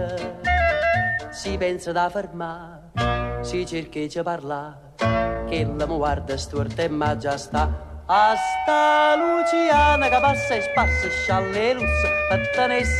Si pensa da fermare, si cerca di parlare, che la mi guarda storta e ma già sta. A sta Luciana che passa e spassa, scialle e lussa,